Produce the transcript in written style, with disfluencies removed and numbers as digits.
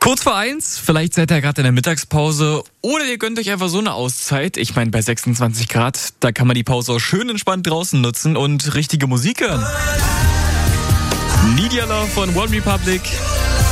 Kurz vor 1, vielleicht seid ihr gerade in der Mittagspause oder ihr gönnt euch einfach so eine Auszeit. Ich meine, bei 26 Grad, da kann man die Pause auch schön entspannt draußen nutzen und richtige Musik hören. Need Your Love von One Republic.